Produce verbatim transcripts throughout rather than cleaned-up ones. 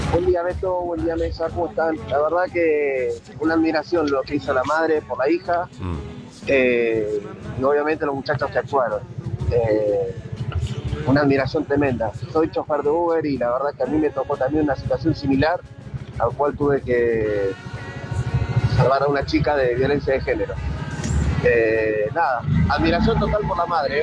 Buen día, Beto, buen día, Mesa, ¿cómo están? La verdad que una admiración lo que hizo la madre por la hija, Mm. eh, y obviamente los muchachos que actuaron. Eh, una admiración tremenda. Soy chofer de Uber y la verdad que a mí me tocó también una situación similar, al cual tuve que salvar a una chica de violencia de género. Eh, nada, admiración total por la madre, ¿eh?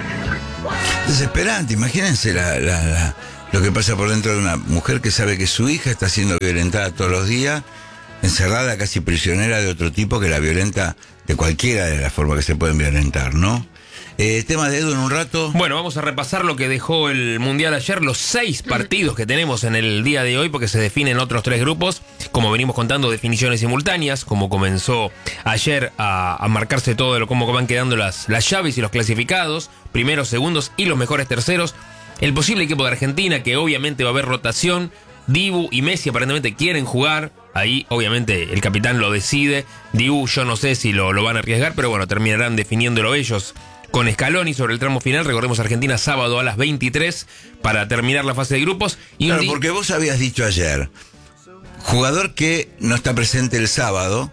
Desesperante, imagínense la, la, la, lo que pasa por dentro de una mujer que sabe que su hija está siendo violentada todos los días, encerrada, casi prisionera de otro tipo que la violenta de cualquiera de las formas que se pueden violentar, ¿no? Eh, tema de Edu en un rato. Bueno, vamos a repasar lo que dejó el Mundial ayer, los seis partidos que tenemos en el día de hoy, porque se definen otros tres grupos, como venimos contando, definiciones simultáneas, como comenzó ayer a, a marcarse todo de lo cómo van quedando las, las llaves y los clasificados, primeros, segundos y los mejores terceros. El posible equipo de Argentina, que obviamente va a haber rotación. Dibu y Messi aparentemente quieren jugar. Ahí obviamente el capitán lo decide. Dibu yo no sé si lo, lo van a arriesgar, pero bueno, terminarán definiéndolo ellos con Scaloni sobre el tramo final. Recordemos Argentina sábado a las veintitrés para terminar la fase de grupos. Y claro, día... porque vos habías dicho ayer, jugador que no está presente el sábado,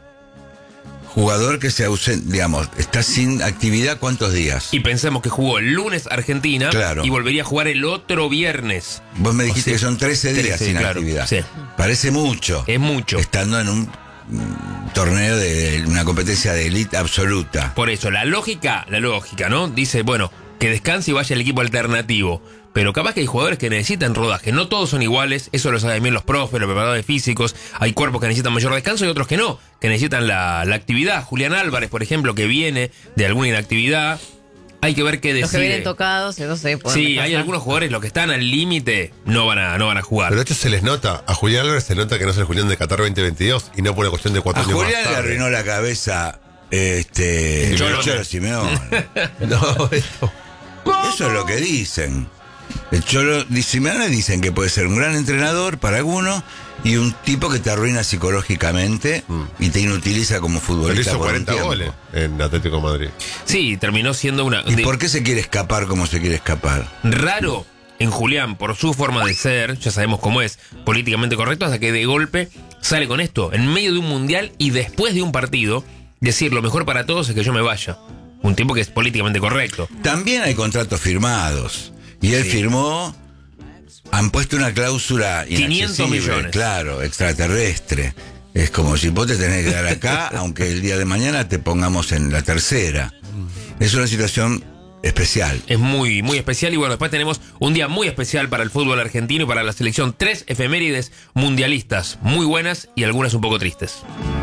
jugador que se ausenta, digamos, está sin actividad, ¿cuántos días? Y pensemos que jugó el lunes Argentina, claro, y volvería a jugar el otro viernes. Vos me dijiste, o sea, que son trece días trece, sin claro, actividad. Sí. Parece mucho. Es mucho. Estando en un mm, torneo de una competencia de élite absoluta. Por eso, la lógica, la lógica, ¿no? Dice, bueno, que descanse y vaya el equipo alternativo. Pero capaz que hay jugadores que necesitan rodaje. No todos son iguales, eso lo saben bien los profes, los preparadores físicos. Hay cuerpos que necesitan mayor descanso y otros que no, que necesitan la, la actividad. Julián Álvarez, por ejemplo, que viene de alguna inactividad. Hay que ver qué decide. Los que vienen tocados, no sé. Sí, descansar. Hay algunos jugadores, los que están al límite, no van a no van a jugar. Pero de hecho se les nota. A Julián Álvarez se nota que no es el Julián de Qatar veinte veintidós y no por una cuestión de cuatro a años Julián más tarde. le arruinó la cabeza este el Cholo, Cholo Simeone. No, eso. Eso es lo que dicen. El Cholo Simeone dicen que puede ser un gran entrenador para algunos y un tipo que te arruina psicológicamente mm. y te inutiliza como futbolista. Pero hizo cuarenta goles en Atlético de Madrid. Sí, terminó siendo una... ¿Y de... por qué se quiere escapar como se quiere escapar? Raro en Julián, por su forma de ser, ya sabemos cómo es, políticamente correcto, hasta que de golpe sale con esto, en medio de un mundial y después de un partido, decir lo mejor para todos es que yo me vaya. Un tipo que es políticamente correcto. También hay contratos firmados. Y él sí. firmó, han puesto una cláusula quinientos millones. Claro, extraterrestre. Es como si vos te tenés que quedar acá, aunque el día de mañana te pongamos en la tercera. Es una situación especial. Es muy, muy especial. Y bueno, después tenemos un día muy especial para el fútbol argentino y para la selección. Tres efemérides mundialistas muy buenas y algunas un poco tristes.